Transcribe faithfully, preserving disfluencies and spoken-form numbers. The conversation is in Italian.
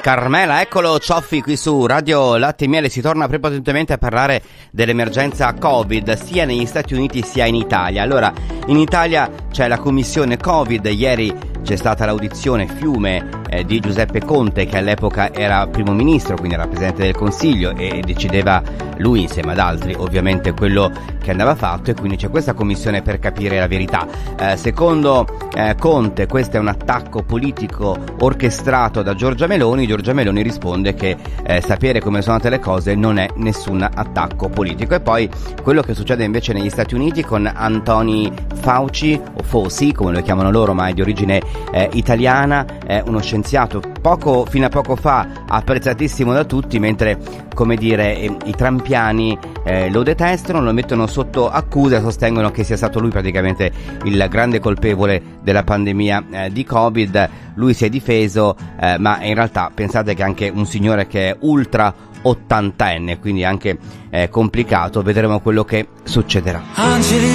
Carmela, eccolo Cioffi qui su Radio Latte e Miele. Si torna prepotentemente a parlare dell'emergenza Covid sia negli Stati Uniti sia in Italia. Allora, in Italia c'è la commissione Covid. Ieri c'è stata l'audizione fiume eh, di Giuseppe Conte, che all'epoca era primo ministro, quindi era presidente del Consiglio, e decideva lui insieme ad altri ovviamente quello che andava fatto, e quindi c'è questa commissione per capire la verità. Eh, secondo eh, Conte questo è un attacco politico orchestrato da Giorgia Meloni. Giorgia Meloni risponde che eh, sapere come sono andate le cose non è nessun attacco politico. E poi quello che succede invece negli Stati Uniti con Anthony Fauci, o Fauci come lo chiamano loro, ma è di origine eh, italiana, è uno scienziato poco, fino a poco fa apprezzatissimo da tutti, mentre come dire eh, i trampiani eh, lo detestano, lo mettono sotto accusa e sostengono che sia stato lui praticamente il grande colpevole della pandemia eh, di Covid. Lui si è difeso, eh, ma in realtà pensate che anche un signore che è ultra ottantenne, quindi anche eh, complicato. Vedremo quello che succederà.